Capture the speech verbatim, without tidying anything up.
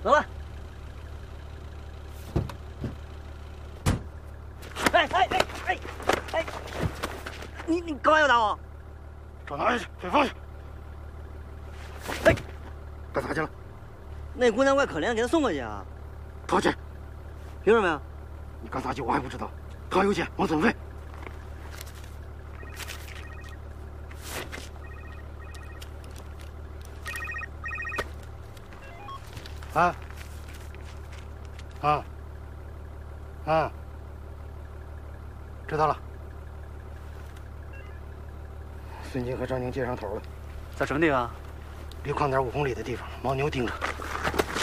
走了。哎哎哎哎哎！你你干嘛要打我？ 找哪里去？别放下！ 哎， 干啥去了？ 那姑娘怪可怜，给她送过去啊。 掏钱！ 凭什么呀？ 你干啥去？我还不知道。他有钱，我准备。啊！啊！啊！知道了。孙金和张宁接上头了， 在什么地方？ 离矿点五公里的地方，牦牛盯着。